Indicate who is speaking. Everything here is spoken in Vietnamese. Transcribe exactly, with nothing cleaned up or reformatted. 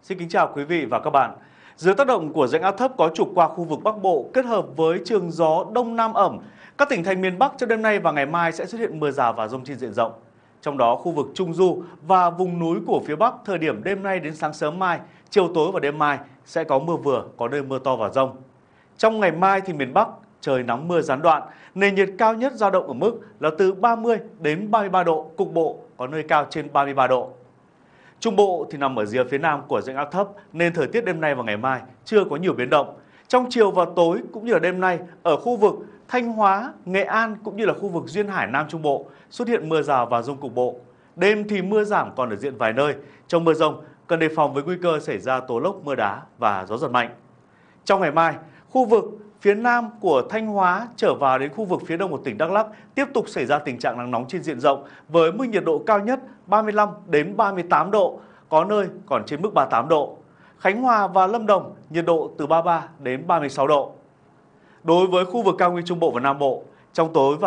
Speaker 1: Xin kính chào quý vị và các bạn. Dưới tác động của rãnh áp thấp có trục qua khu vực Bắc Bộ kết hợp với trường gió Đông Nam ẩm, các tỉnh thành miền Bắc trong đêm nay và ngày mai sẽ xuất hiện mưa rào và dông trên diện rộng. Trong đó khu vực Trung Du và vùng núi của phía Bắc thời điểm đêm nay đến sáng sớm mai, chiều tối và đêm mai sẽ có mưa vừa, có nơi mưa to và dông. Trong ngày mai thì miền Bắc trời nắng mưa gián đoạn, nền nhiệt cao nhất dao động ở mức là từ ba mươi đến ba mươi ba độ, cục bộ có nơi cao trên ba mươi ba độ. Trung Bộ thì nằm ở rìa phía nam của rãnh áp thấp nên thời tiết đêm nay và ngày mai chưa có nhiều biến động. Trong chiều và tối cũng như là đêm nay ở khu vực Thanh Hóa, Nghệ An cũng như là khu vực duyên hải Nam Trung Bộ xuất hiện mưa rào và dông cục bộ. Đêm thì mưa giảm còn ở diện vài nơi. Trong mưa dông cần đề phòng với nguy cơ xảy ra tố lốc, mưa đá và gió giật mạnh. Trong ngày mai, khu vực phía nam của Thanh Hóa trở vào đến khu vực phía đông của tỉnh Đắk Lắk tiếp tục xảy ra tình trạng nắng nóng trên diện rộng với mức nhiệt độ cao nhất ba mươi lăm đến ba mươi tám độ, có nơi còn trên mức ba mươi tám độ. Khánh Hòa và Lâm Đồng nhiệt độ từ ba mươi ba đến ba mươi sáu độ. Đối với khu vực cao nguyên Trung Bộ và Nam Bộ, trong tối và